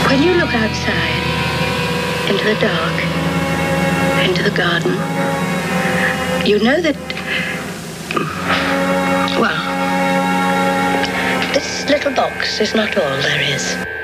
When you look outside, into the dark, into the garden, you know that, well, this little box is not all there is.